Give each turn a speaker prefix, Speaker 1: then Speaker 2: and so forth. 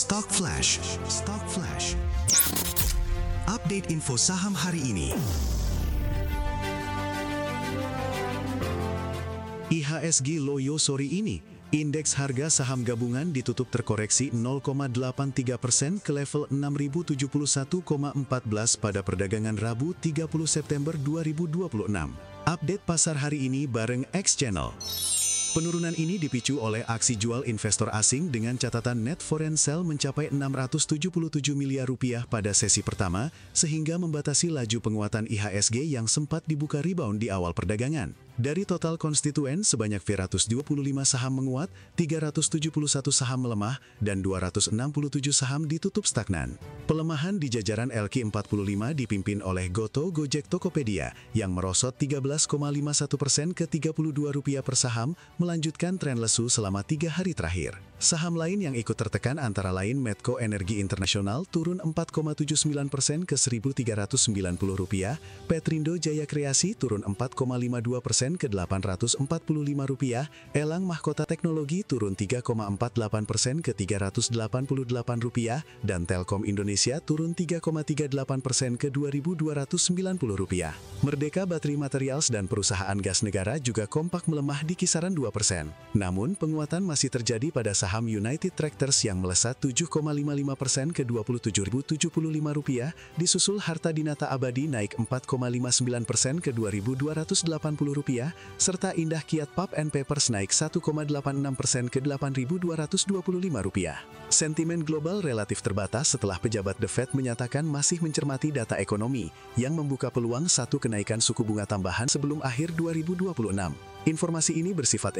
Speaker 1: Stock Flash. Stock Flash. Update info saham hari ini. IHSG Loyo sore ini, indeks harga saham gabungan ditutup terkoreksi 0,83% ke level 6.071,14 pada perdagangan Rabu 30 September 2026. Update pasar hari ini bareng X Channel. Penurunan ini dipicu oleh aksi jual investor asing dengan catatan net foreign sale mencapai 677 miliar rupiah pada sesi pertama, sehingga membatasi laju penguatan IHSG yang sempat dibuka rebound di awal perdagangan. Dari total konstituen, sebanyak 125 saham menguat, 371 saham melemah, dan 267 saham ditutup stagnan. Pelemahan di jajaran LQ45 dipimpin oleh Goto Gojek Tokopedia, yang merosot 13,51% ke Rp32 per saham, melanjutkan tren lesu selama 3 hari terakhir. Saham lain yang ikut tertekan antara lain Medco Energi Internasional turun 4,79% ke Rp1.390, Petrindo Jaya Kreasi turun 4,52% ke Rp845, Elang Mahkota Teknologi turun 3,48% ke Rp388, dan Telkom Indonesia turun 3,38% ke Rp2.290. Merdeka Battery Materials dan perusahaan gas negara juga kompak melemah di kisaran 2%. Namun, penguatan masih terjadi pada saham United Tractors yang melesat 7,55% ke Rp20.075, disusul Harta Dinata Abadi naik 4,59% ke Rp2.280, serta Indah Kiat Pulp and Papers naik 1,86% ke Rp8.225. Sentimen global relatif terbatas setelah pejabat The Fed menyatakan masih mencermati data ekonomi, yang membuka peluang satu kenaikan suku bunga tambahan sebelum akhir 2026. Informasi ini bersifat